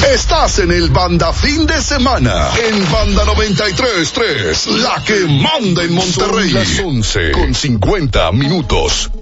Estás en el Banda Fin de Semana, en Banda 93.3, la que manda en Monterrey. Son las 11:50.